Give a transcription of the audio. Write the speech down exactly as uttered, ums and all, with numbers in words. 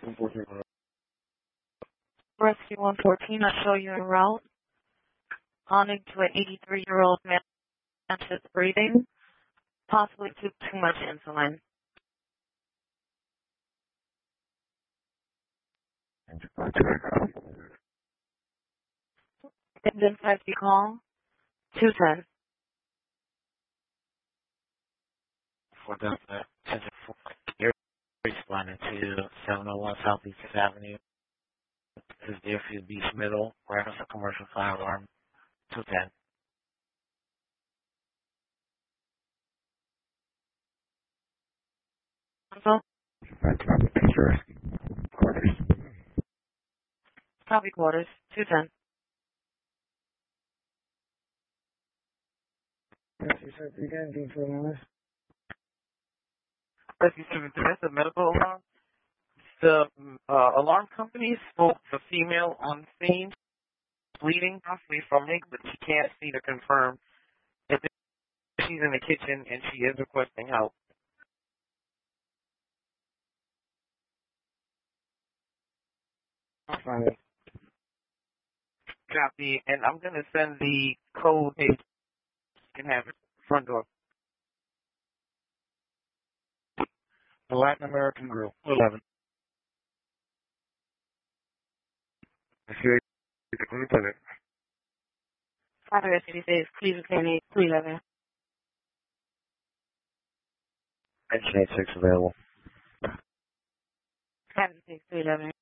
Rescue one fourteen, I show you en route. On into an eighty-three-year-old man that's breathing, possibly took too much insulin. And then five you call, two ten. For the you're responding to seven oh one Southeast Avenue. This is Deerfield Beach Middle, reference a commercial fire alarm, two ten. So, copy quarters, two ten. Rescue seven again, D for a Rescue seven, that's a medical alarm. The uh, alarm company spoke the female on scene, bleeding possibly from Hank, but she can't see to confirm if she's in the kitchen and she is requesting help. Fine. Copy, and I'm going to send the code page. You can have it. Front door. The Latin American Grill, eleven. If you're the group of it. Father S D says, please retain three eleven. Engine eight six available. Five six three eleven.